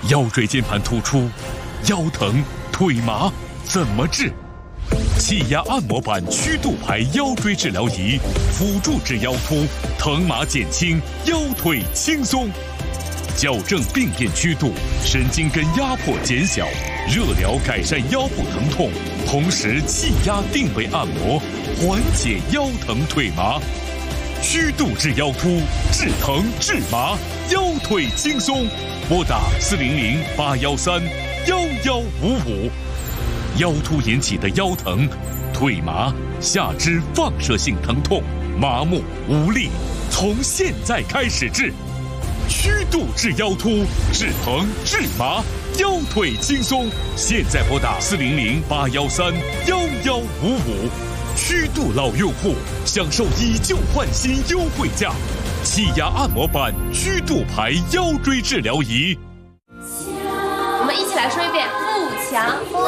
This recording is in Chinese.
腰椎间盘突出、腰疼、腿麻怎么治？气压按摩板曲度排腰椎治疗仪，辅助治腰突，疼麻减轻，腰腿轻松。矫正病变曲度，神经根压迫减小，热疗改善腰部疼痛，同时气压定位按摩，缓解腰疼腿麻。曲度治腰突，治疼治麻，腰腿轻松。拨打400-813-1155。腰突引起的腰疼、腿麻、下肢放射性疼痛、麻木无力，从现在开始治。曲度治腰突，治疼治麻，腰腿轻松。现在拨打400-813-1155。曲度老用户享受以旧换新优惠价，气压按摩板曲度排腰椎治疗仪。 我们一起来说一遍：富强。